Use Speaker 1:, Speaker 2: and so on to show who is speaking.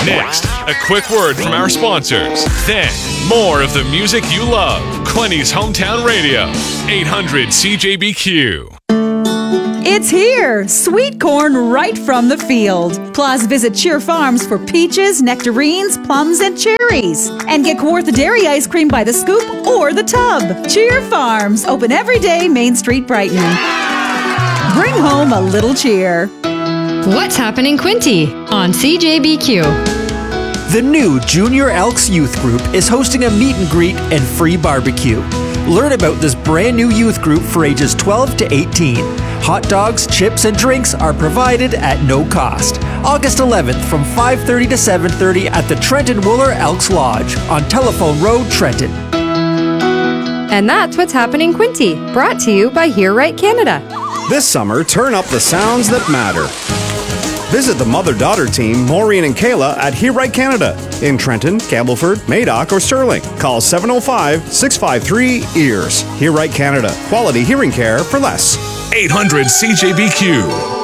Speaker 1: Next, a quick word from our sponsors. Then, more of the music you love. Quinny's Hometown Radio, 800 CJBQ.
Speaker 2: It's here! Sweet corn right from the field. Plus, visit Cheer Farms for peaches, nectarines, plums, and cherries. And get Kawartha Dairy ice cream by the scoop or the tub. Cheer Farms, open every day, Main Street, Brighton. Bring home a little cheer.
Speaker 3: What's happening, Quinty on CJBQ?
Speaker 4: The new Junior Elks Youth Group is hosting a meet and greet and free barbecue. Learn about this brand new youth group for ages 12 to 18. Hot dogs, chips, and drinks are provided at no cost. August 11th from 5:30 to 7:30 at the Trenton Wooler Elks Lodge on Telephone Road, Trenton.
Speaker 3: And that's what's happening, Quinty, brought to you by Hear Right Canada.
Speaker 5: This summer, turn up the sounds that matter. Visit the mother-daughter team, Maureen and Kayla, at Hear Right Canada in Trenton, Campbellford, Madoc, or Sterling. Call 705-653-EARS. Hear Right Canada. Quality hearing care for less.
Speaker 1: 800 CJBQ.